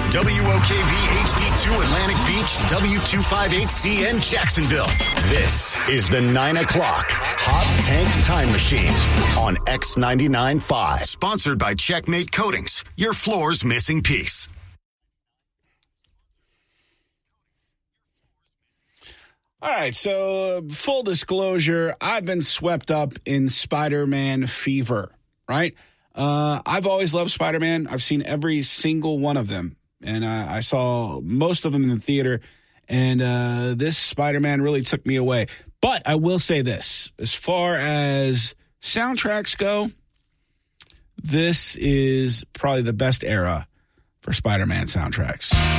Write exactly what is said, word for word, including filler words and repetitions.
W O K V H D two Atlantic Beach, W two fifty-eight C N Jacksonville. This is the nine o'clock Hot Tank Time Machine on X ninety-nine point five. Sponsored by Checkmate Coatings, your floor's missing piece. All right, so uh, full disclosure, I've been swept up in Spider-Man fever, right? Uh, I've always loved Spider-Man. I've seen every single one of them, and uh, I saw most of them in the theater, and uh, this Spider-Man really took me away. But I will say this, as far as soundtracks go, this is probably the best era for Spider-Man soundtracks.